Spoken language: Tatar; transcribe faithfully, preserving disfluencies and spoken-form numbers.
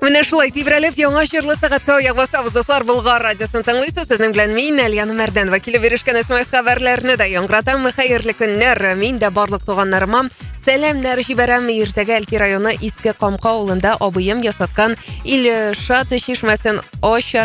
Менә шулай тибрәлеп, яңа чырлы сәгатькә аяк басабыз, дуслар. Болгар радиосын тыңлыйсыз. Сезнең белән мин, Әлияна Мәрдәнова, килеп ирешкән эс-эм-эс хәбәрләрне дә яңгыратам. Хәерле көннәр. Мин дә барлык туганнарыма сәламнәр җибәрәм. Иртәгә Әлки районы Иске Камка авылында абыем ясаткан Илшат чишмәсен ачар